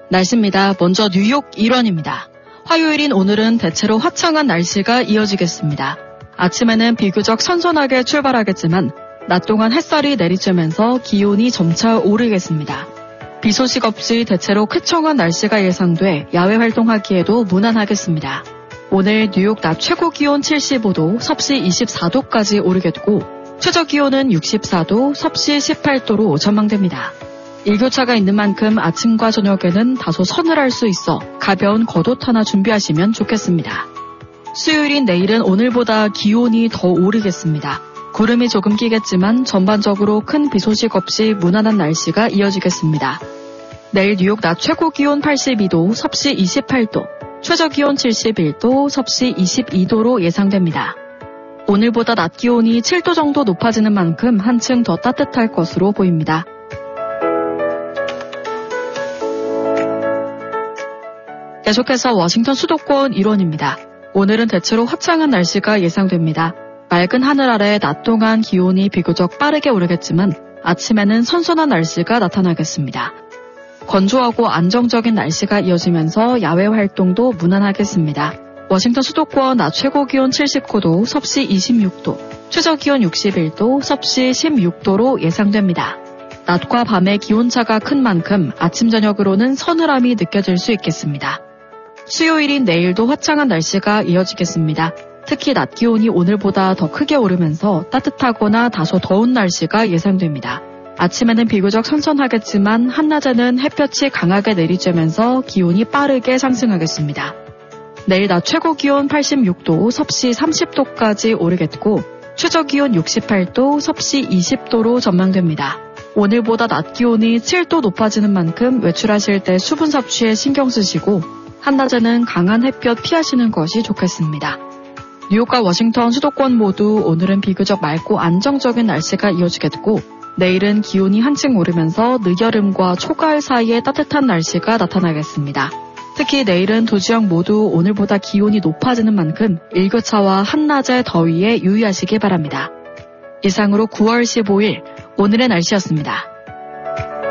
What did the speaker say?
날씨입니다. 먼저 뉴욕 일원입니다. 화요일인 오늘은 대체로 화창한 날씨가 이어지겠습니다. 아침에는 비교적 선선하게 출발하겠지만 낮 동안 햇살이 내리쬐면서 기온이 점차 오르겠습니다. 비 소식 없이 대체로 쾌청한 날씨가 예상돼 야외 활동하기에도 무난하겠습니다. 오늘 뉴욕 낮 최고 기온 75도, 섭씨 24도까지 오르겠고 최저 기온은 64도, 섭씨 18도로 전망됩니다. 일교차가 있는 만큼 아침과 저녁에는 다소 서늘할 수 있어 가벼운 겉옷 하나 준비하시면 좋겠습니다. 수요일인 내일은 오늘보다 기온이 더 오르겠습니다. 구름이 조금 끼겠지만 전반적으로 큰 비 소식 없이 무난한 날씨가 이어지겠습니다. 내일 뉴욕 낮 최고 기온 82도, 섭씨 28도, 최저 기온 71도, 섭씨 22도로 예상됩니다. 오늘보다 낮 기온이 7도 정도 높아지는 만큼 한층 더 따뜻할 것으로 보입니다. 계속해서 워싱턴 수도권 일원입니다. 오늘은 대체로 화창한 날씨가 예상됩니다. 맑은 하늘 아래 낮 동안 기온이 비교적 빠르게 오르겠지만 아침에는 선선한 날씨가 나타나겠습니다. 건조하고 안정적인 날씨가 이어지면서 야외 활동도 무난하겠습니다. 워싱턴 수도권 낮 최고 기온 79도, 섭씨 26도, 최저 기온 61도, 섭씨 16도로 예상됩니다. 낮과 밤의 기온차가 큰 만큼 아침 저녁으로는 서늘함이 느껴질 수 있겠습니다. 수요일인 내일도 화창한 날씨가 이어지겠습니다. 특히 낮 기온이 오늘보다 더 크게 오르면서 따뜻하거나 다소 더운 날씨가 예상됩니다. 아침에는 비교적 선선하겠지만 한낮에는 햇볕이 강하게 내리쬐면서 기온이 빠르게 상승하겠습니다. 내일 낮 최고 기온 86도, 섭씨 30도까지 오르겠고 최저 기온 68도, 섭씨 20도로 전망됩니다. 오늘보다 낮 기온이 7도 높아지는 만큼 외출하실 때 수분 섭취에 신경 쓰시고 한낮에는 강한 햇볕 피하시는 것이 좋겠습니다. 뉴욕과 워싱턴 수도권 모두 오늘은 비교적 맑고 안정적인 날씨가 이어지겠고 내일은 기온이 한층 오르면서 늦여름과 초가을 사이에 따뜻한 날씨가 나타나겠습니다. 특히 내일은 두 지역 모두 오늘보다 기온이 높아지는 만큼 일교차와 한낮의 더위에 유의하시기 바랍니다. 이상으로 9월 15일 오늘의 날씨였습니다.